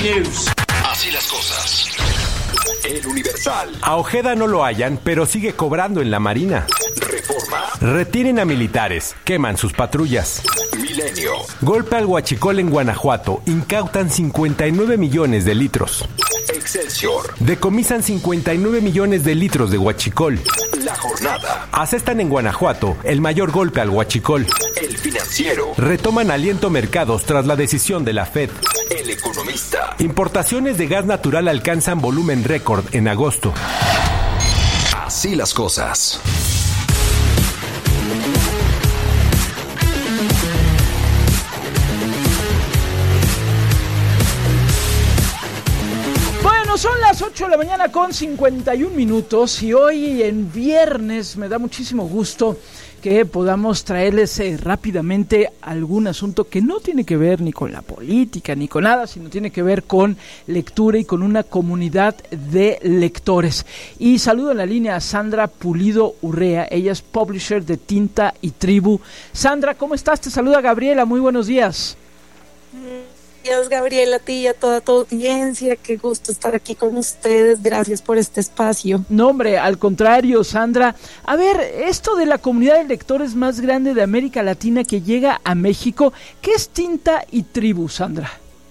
News. Así las cosas. El Universal. A Ojeda no lo hallan, pero sigue cobrando en la Marina. Reforma. Retienen a militares, queman sus patrullas. Milenio. Golpe al huachicol en Guanajuato, incautan 59 millones de litros. Excelsior. Decomisan 59 millones de litros de huachicol. La Jornada. Asestan en Guanajuato el mayor golpe al huachicol. El Financiero. Retoman aliento mercados tras la decisión de la Fed. El Economista. Importaciones de gas natural alcanzan volumen récord en agosto. Así las cosas. Son las 8 de la mañana con 51 minutos y hoy en viernes me da muchísimo gusto que podamos traerles rápidamente algún asunto que no tiene que ver ni con la política ni con nada, sino tiene que ver con lectura y con una comunidad de lectores. Y saludo en la línea a Sandra Pulido Urrea, ella es publisher de Tinta y Tribu. Sandra, ¿cómo estás? Te saluda Gabriela, muy buenos días. Gracias, Gabriela, a ti y a toda tu audiencia, qué gusto estar aquí con ustedes, gracias por este espacio. No, hombre, al contrario, Sandra. A ver, esto de la comunidad de lectores más grande de América Latina que llega a México, ¿qué es Tinta y Tribu, Sandra?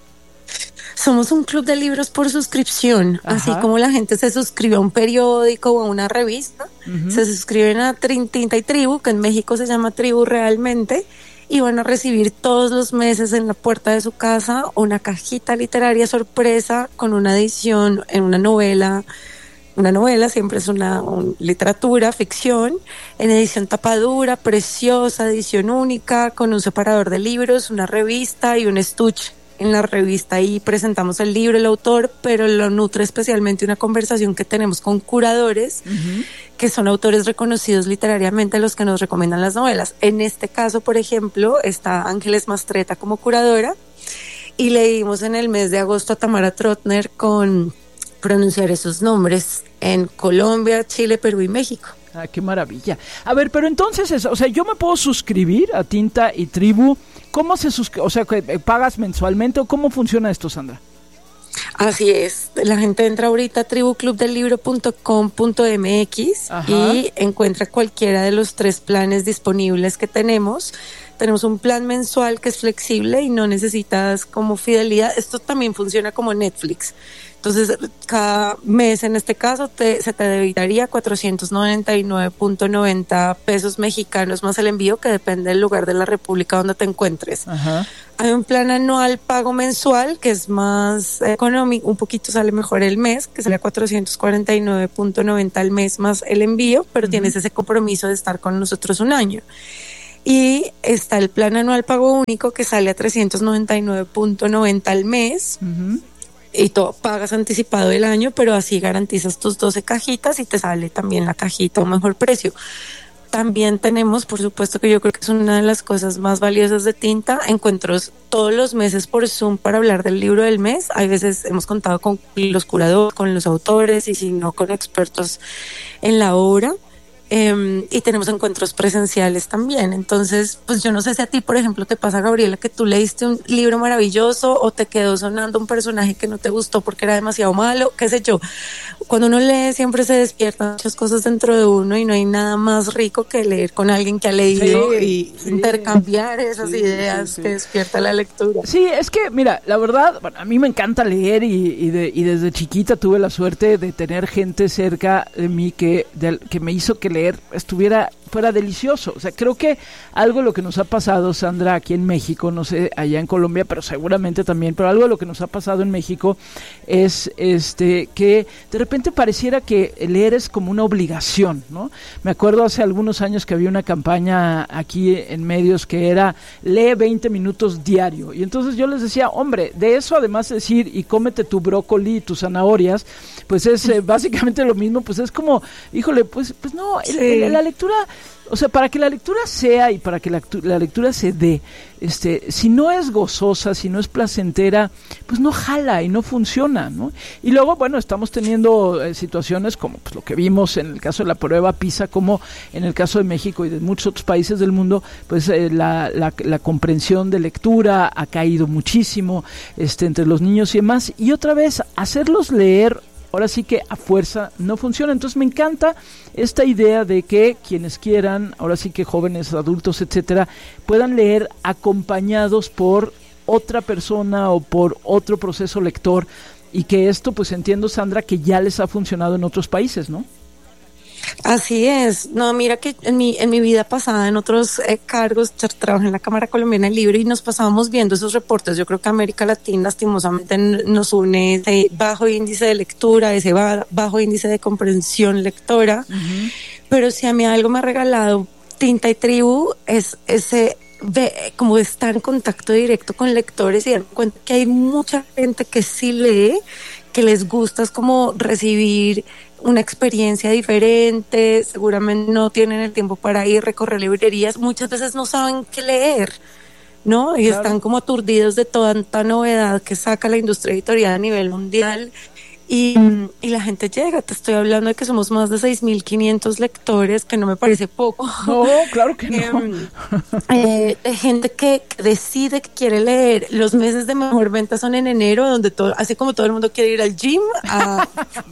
Somos un club de libros por suscripción. Ajá. Así como la gente se suscribe a un periódico o a una revista, se suscriben a Tinta y Tribu, que en México se llama Tribu realmente, y van a recibir todos los meses en la puerta de su casa una cajita literaria sorpresa con una edición en una novela. Una novela siempre es una literatura, ficción, en edición tapadura, preciosa, edición única, con un separador de libros, una revista y un estuche. En la revista ahí presentamos el libro, el autor, pero lo nutre especialmente una conversación que tenemos con curadores, que son autores reconocidos literariamente, los que nos recomiendan las novelas. En este caso, por ejemplo, está Ángeles Mastretta como curadora, y leímos en el mes de agosto a Tamara Trotner con pronunciar esos nombres en Colombia, Chile, Perú y México. Ah, qué maravilla. A ver, pero entonces, o sea, yo me puedo suscribir a Tinta y Tribu. ¿Cómo se suscribe? O sea, ¿pagas mensualmente o cómo funciona esto, Sandra? Así es, la gente entra ahorita a tribuclubdelibro.com.mx y encuentra cualquiera de los 3 planes disponibles que tenemos. Tenemos un plan mensual que es flexible y no necesitas como fidelidad. Esto también funciona como Netflix. Entonces, cada mes en este caso se te debitaría 499.90 pesos mexicanos más el envío, que depende del lugar de la República donde te encuentres. Ajá. Hay un plan anual pago mensual que es más económico, un poquito sale mejor el mes, que sería 449.90 al mes más el envío, pero tienes ese compromiso de estar con nosotros un año. Y está el plan anual pago único que sale a 399.90 al mes. Y tú pagas anticipado el año, pero así garantizas tus 12 cajitas y te sale también la cajita a un mejor precio. También tenemos, por supuesto que yo creo que es una de las cosas más valiosas de Tinta, encuentros todos los meses por Zoom para hablar del libro del mes. Hay veces hemos contado con los curadores, con los autores y si no con expertos en la obra. Y tenemos encuentros presenciales también. Entonces, pues yo no sé si a ti, por ejemplo, te pasa, Gabriela, que tú leíste un libro maravilloso o te quedó sonando un personaje que no te gustó porque era demasiado malo, qué sé yo. Cuando uno lee siempre se despiertan muchas cosas dentro de uno y no hay nada más rico que leer con alguien que ha leído y intercambiar esas ideas que despierta la lectura. Sí, es que, mira, la verdad, bueno, a mí me encanta leer y desde chiquita tuve la suerte de tener gente cerca de mí que me hizo que leer fuera delicioso. O sea, creo que algo de lo que nos ha pasado, Sandra, aquí en México, no sé, allá en Colombia, pero seguramente también, pero algo de lo que nos ha pasado en México es que de repente pareciera que leer es como una obligación, ¿no? Me acuerdo hace algunos años que había una campaña aquí en medios que era lee 20 minutos diario, y entonces yo les decía, hombre, de eso además de decir y cómete tu brócoli y tus zanahorias, pues es básicamente lo mismo, pues es como, híjole, pues no, la lectura, O sea, para que la lectura sea y para que la lectura se dé, si no es gozosa, si no es placentera, pues no jala y no funciona, ¿no? Y luego, bueno, estamos teniendo situaciones como pues, lo que vimos en el caso de la prueba PISA, como en el caso de México y de muchos otros países del mundo, pues la comprensión de lectura ha caído muchísimo entre los niños y demás. Y otra vez, hacerlos leer, ahora sí que a fuerza no funciona. Entonces me encanta esta idea de que quienes quieran, ahora sí que jóvenes, adultos, etcétera, puedan leer acompañados por otra persona o por otro proceso lector, y que esto, pues entiendo, Sandra, que ya les ha funcionado en otros países, ¿no? Así es. No, mira que en mi vida pasada, en otros cargos, trabajé en la Cámara Colombiana del Libro y nos pasábamos viendo esos reportes. Yo creo que América Latina lastimosamente nos une ese bajo índice de lectura, ese bajo índice de comprensión lectora. Uh-huh. Pero si a mí algo me ha regalado Tinta y Tribu es ese como estar en contacto directo con lectores y dar cuenta que hay mucha gente que sí lee, que les gusta, es como recibir una experiencia diferente, seguramente no tienen el tiempo para ir a recorrer librerías, muchas veces no saben qué leer, ¿no? Y claro, están como aturdidos de toda tanta novedad que saca la industria editorial a nivel mundial. Y la gente llega, te estoy hablando de que somos más de 6.500 lectores, que no me parece poco. No, claro que no. De gente que decide que quiere leer. Los meses de mejor venta son en enero, donde así como todo el mundo quiere ir al gym a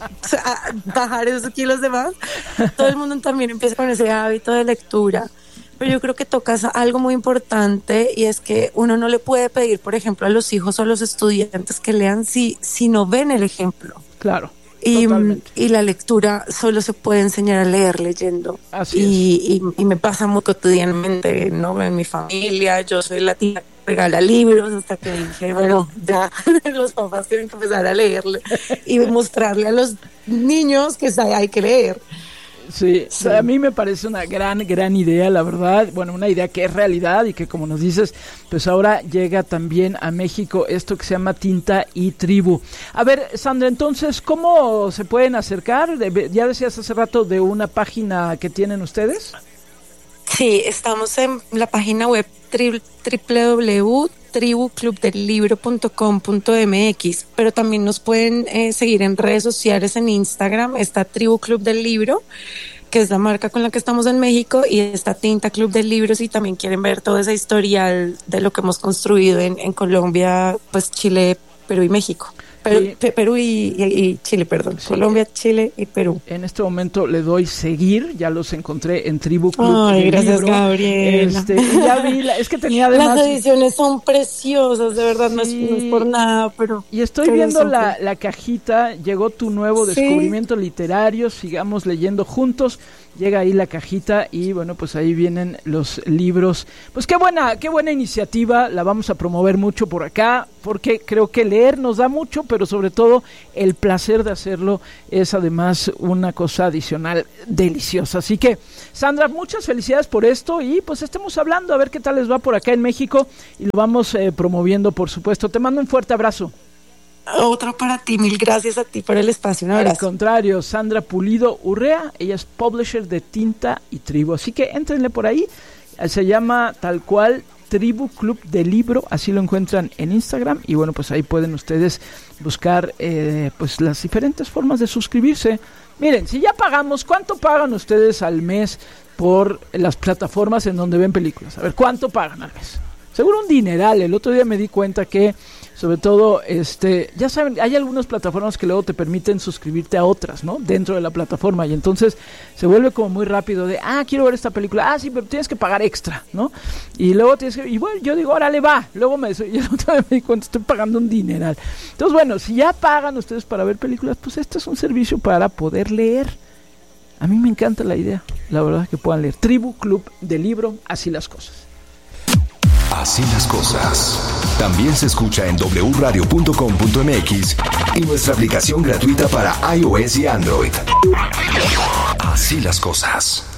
bajar esos kilos de más, todo el mundo también empieza con ese hábito de lectura. Pero yo creo que tocas algo muy importante, y es que uno no le puede pedir, por ejemplo, a los hijos o a los estudiantes que lean si no ven el ejemplo. Claro. Y la lectura solo se puede enseñar a leer leyendo. Así es. Y me pasa muy cotidianamente, ¿no? En mi familia, yo soy la tía que regala libros, hasta que dije, bueno, ya los papás tienen que empezar a leerle y mostrarle a los niños que hay que leer. Sí, a mí me parece una gran idea, la verdad. Bueno, una idea que es realidad y que, como nos dices, pues ahora llega también a México esto que se llama Tinta y Tribu. A ver, Sandra, entonces, ¿cómo se pueden acercar? Ya decías hace rato de una página que tienen ustedes. Sí, estamos en la página web www.tribuclubdelibro.com.mx, pero también nos pueden seguir en redes sociales. En Instagram está Tribu Club del Libro, que es la marca con la que estamos en México, y está Tinta Club del Libro si también quieren ver todo ese historial de lo que hemos construido en Colombia, pues Chile, Perú y México. Perú y Chile, perdón. Sí. Colombia, Chile y Perú. En este momento le doy seguir, ya los encontré en Tribu Club. Ay, gracias, libro. Gabriel. Ya vi, es que tenía además... Las ediciones son preciosas, de verdad, sí. no es por nada, pero... Y estoy viendo la cajita, llegó tu nuevo descubrimiento literario, sigamos leyendo juntos. Llega ahí la cajita y bueno, pues ahí vienen los libros. Pues qué buena iniciativa, la vamos a promover mucho por acá, porque creo que leer nos da mucho, pero sobre todo el placer de hacerlo es además una cosa adicional deliciosa. Así que, Sandra, muchas felicidades por esto, y pues estemos hablando a ver qué tal les va por acá en México, y lo vamos promoviendo, por supuesto. Te mando un fuerte abrazo. Otro para ti, mil gracias a ti por el espacio, un abrazo. Al contrario, Sandra Pulido Urrea, ella es publisher de Tinta y Tribu, así que éntrenle por ahí, se llama tal cual Tribu Club del Libro, así lo encuentran en Instagram, y bueno, pues ahí pueden ustedes buscar pues las diferentes formas de suscribirse. Miren, si ya pagamos, ¿cuánto pagan ustedes al mes por las plataformas en donde ven películas? A ver, ¿cuánto pagan al mes? Seguro un dineral. El otro día me di cuenta que, sobre todo, ya saben, hay algunas plataformas que luego te permiten suscribirte a otras, ¿no? Dentro de la plataforma, y entonces se vuelve como muy rápido de, quiero ver esta película, sí, pero tienes que pagar extra, ¿no? Y luego tienes que, y bueno, yo digo, órale, va. Luego y el otro día me di cuenta, estoy pagando un dineral. Entonces, bueno, si ya pagan ustedes para ver películas, pues este es un servicio para poder leer. A mí me encanta la idea, la verdad, que puedan leer. Tribu Club del Libro, así las cosas. Así las cosas. También se escucha en wradio.com.mx y nuestra aplicación gratuita para iOS y Android. Así las cosas.